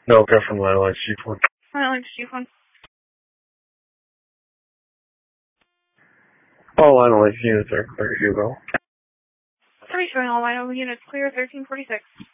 No, go from Line Alliance Chief 1. Line Alliance Chief 1. All Line Alliance units are clear, Hugo. 3 showing all Line Alliance units clear, 1346.